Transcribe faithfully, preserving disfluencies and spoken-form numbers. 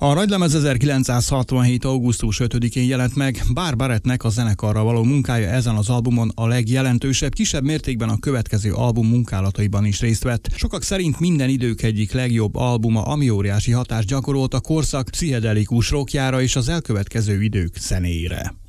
A nagylemez ezerkilencszázhatvanhét. augusztus ötödikén jelent meg, bár Barrettnek a zenekarra való munkája ezen az albumon a legjelentősebb, kisebb mértékben a következő album munkálataiban is részt vett. Sokak szerint minden idők egyik legjobb albuma, ami óriási hatást gyakorolt a korszak pszichedelikus rockjára és az elkövetkező idők zenéjére.